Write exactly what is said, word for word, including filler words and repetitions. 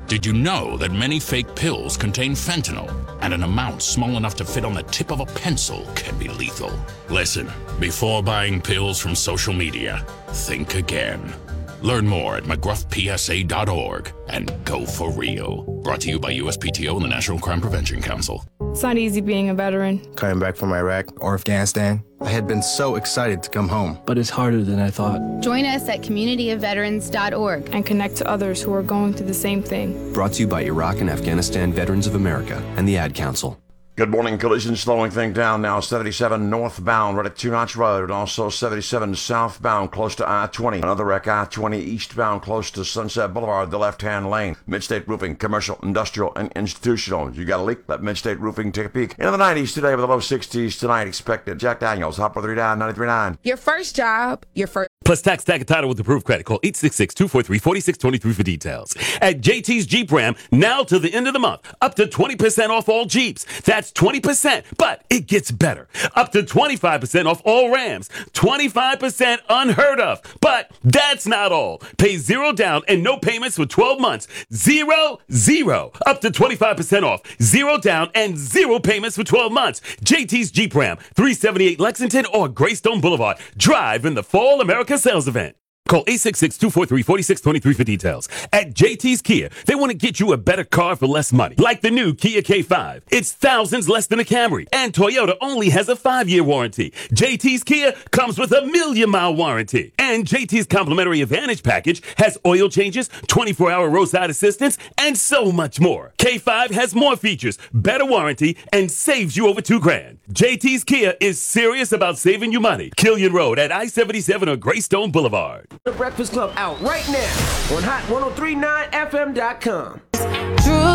Did you know that many fake pills contain fentanyl, and an amount small enough to fit on the tip of a pencil can be lethal? Listen, before buying pills from social media, think again. Learn more at mcgruff p s a dot org and go for real. Brought to you by U S P T O and the National Crime Prevention Council. It's not easy being a veteran. Coming back from Iraq or Afghanistan, I had been so excited to come home. But it's harder than I thought. Join us at community of veterans dot org and connect to others who are going through the same thing. Brought to you by Iraq and Afghanistan Veterans of America and the Ad Council. Good morning. Collision slowing things down now. seventy-seven northbound right at Two Notch Road. Also seventy-seven southbound close to I twenty. Another wreck I twenty eastbound close to Sunset Boulevard, the left-hand lane. Midstate Roofing, commercial, industrial, and institutional. You got a leak? Let Midstate Roofing take a peek. Into the nineties today with the low sixties tonight expected. Jack Daniels, Hopper three down, ninety-three point nine. Your first job, your first... Plus tax, tag, and title with approved credit. Call eight six six, two four three, four six two three for details. At J T's Jeep Ram, now to the end of the month, up to twenty percent off all Jeeps. That's twenty percent, but it gets better. Up to twenty-five percent off all Rams. twenty-five percent unheard of. But that's not all. Pay zero down and no payments for twelve months. Zero, zero. Up to twenty-five percent off. Zero down and zero payments for twelve months. J T's Jeep Ram, three seventy-eight Lexington or Greystone Boulevard. Drive in the Fall America Sales Event. Call eight six six, two four three, four six two three for details. At J T's Kia, they want to get you a better car for less money. Like the new Kia K five. It's thousands less than a Camry. And Toyota only has a five-year warranty. J T's Kia comes with a million-mile warranty. And J T's Complimentary Advantage Package has oil changes, twenty-four hour roadside assistance, and so much more. K five has more features, better warranty, and saves you over two grand. J T's Kia is serious about saving you money. Killian Road at I seventy-seven or Greystone Boulevard. The Breakfast Club out right now on hot ten thirty-nine F M dot com. True